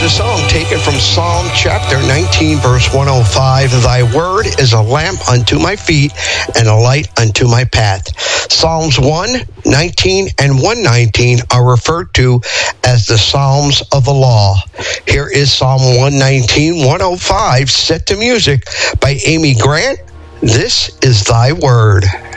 a song taken from Psalm chapter 19, verse 105. Thy word is a lamp unto my feet and a light unto my path. Psalms 119 and 119 are referred to as the Psalms of the Law. Here is Psalm 119, 105, set to music by Amy Grant. This is thy word.